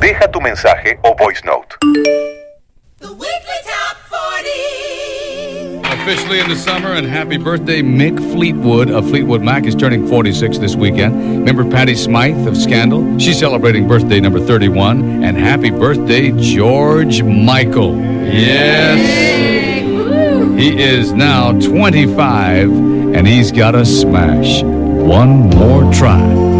Deja tu mensaje o voice note. The weekly top 40. Officially in the summer, and happy birthday, Mick Fleetwood of Fleetwood Mac is turning 46 this weekend. Remember Patti Smythe of Scandal? She's celebrating birthday number 31. And happy birthday, George Michael. Yes. He is now 25, and he's got a smash. One more try.